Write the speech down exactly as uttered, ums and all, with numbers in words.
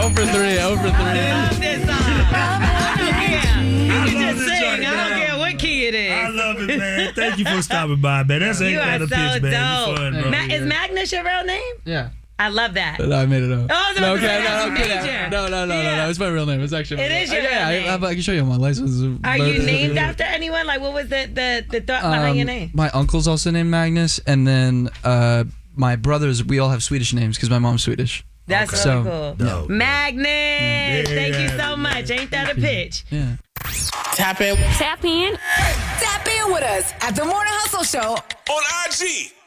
over three, over I three. love this song. I don't care. You can just this sing. joint, I don't man. care what key it I is. love it, man. Thank you for stopping by, man. That's ain't You kind are of so pitch, man. dope. You fun, bro. Ma- is Magnus your real name? Yeah. I love that. No, I made it up. Oh, I was no, about to say that's no, major. no, no, no, no, Yeah. no. It's my real name. It's actually. It my is real- your yeah, real I, name. I, I can show you on my license. Are you named after anyone? Like, what was the the, the thought behind your Um, name? My uncle's also named Magnus, and then uh, my brothers. We all have Swedish names because my mom's Swedish. That's Okay. really So, cool. Dope. Magnus, Yeah, thank you yeah, so much. Ain't that a pitch? Yeah. Tap in. Tap in. Tap in with us at the Morning Hustle Show On I G.